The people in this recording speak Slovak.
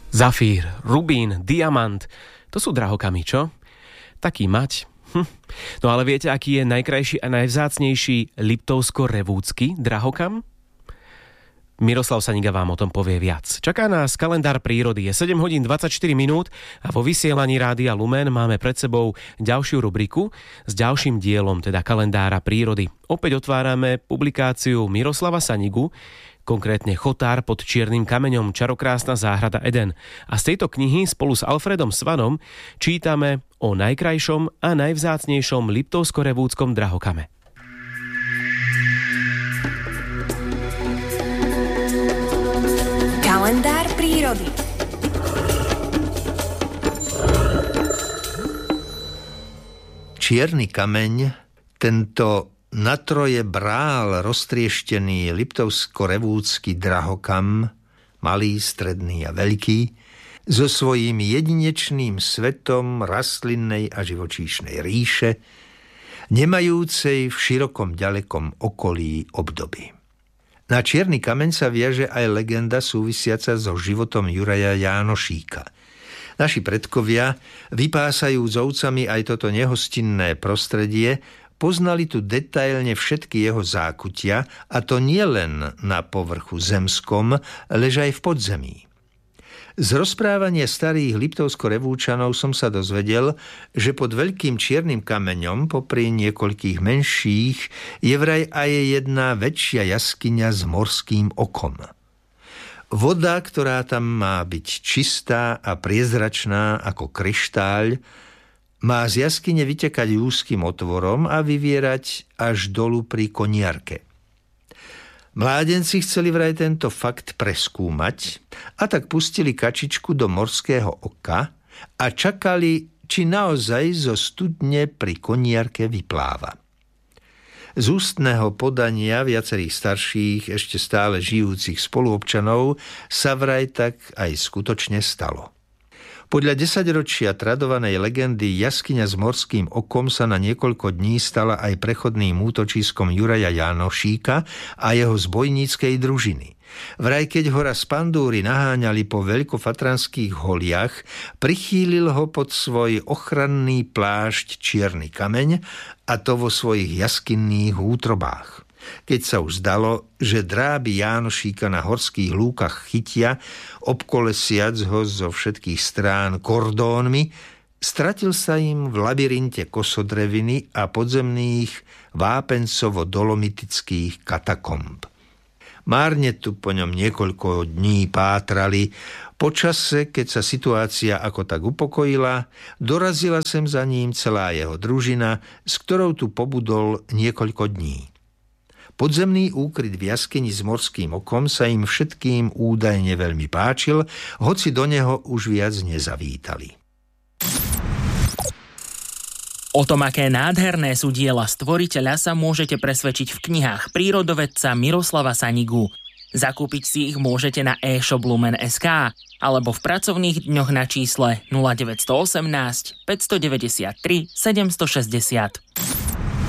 Zafír, rubín, diamant, to sú drahokamy, čo? Taký mať. No ale viete, aký je najkrajší a najvzácnejší liptovsko-revúcky drahokam? Miroslav Saniga vám o tom povie viac. Čaká nás kalendár prírody. Je 7 hodín 24 minút a vo vysielaní Rádia Lumen máme pred sebou ďalšiu rubriku s ďalším dielom, teda kalendára prírody. Opäť otvárame publikáciu Miroslava Sanigu, konkrétne Chotár pod čiernym kameňom, čarokrásna záhrada Eden. A z tejto knihy spolu s Alfredom Svanom čítame o najkrajšom a najvzácnejšom liptovsko-revúckom drahokame. Kalendár prírody. Čierny kameň, tento na troje brál roztrieštený liptovsko-revúcky drahokam, malý, stredný a veľký, so svojím jedinečným svetom rastlinnej a živočíšnej ríše, nemajúcej v širokom ďalekom okolí obdoby. Na čierny kameň sa viaže aj legenda súvisiaca so životom Juraja Jánošíka. Naši predkovia, vypásajúc ovcami aj toto nehostinné prostredie, poznali tu detailne všetky jeho zákutia, a to nie len na povrchu zemskom, lež aj v podzemí. Z rozprávania starých liptovsko-revúčanov som sa dozvedel, že pod veľkým čiernym kameňom popri niekoľkých menších je vraj aj jedna väčšia jaskyňa s morským okom. Voda, ktorá tam má byť čistá a priezračná ako kryštáľ, má z jaskyne vytekať úzkým otvorom a vyvierať až dolu pri koniarke. Mládenci chceli vraj tento fakt preskúmať a tak pustili kačičku do morského oka a čakali, či naozaj zo studne pri koniarke vypláva. Z ústneho podania viacerých starších, ešte stále žijúcich spoluobčanov sa vraj tak aj skutočne stalo. Podľa 10-ročia tradovanej legendy jaskyňa s morským okom sa na niekoľko dní stala aj prechodným útočiskom Juraja Jánošíka a jeho zbojníckej družiny. Vraj keď ho raz pandúri naháňali po veľkofatranských holiach, prichýlil ho pod svoj ochranný plášť čierny kameň, a to vo svojich jaskinných útrobách. Keď sa už zdalo, že dráby Jánošíka na horských lúkach chytia, obkolesiac ho zo všetkých strán kordónmi, stratil sa im v labyrinte kosodreviny a podzemných vápencovo-dolomitických katakomb. Márne tu po ňom niekoľko dní pátrali. Po čase, keď sa situácia ako tak upokojila, dorazila sem za ním celá jeho družina, s ktorou tu pobudol niekoľko dní. Podzemný úkryt v jaskyni s morským okom sa im všetkým údajne veľmi páčil, hoci do neho už viac nezavítali. O tom, aké nádherné sú diela stvoriteľa, sa môžete presvedčiť v knihách prírodovedca Miroslava Sanigu. Zakúpiť si ich môžete na e-shop Lumen.sk alebo v pracovných dňoch na čísle 0918 593 760.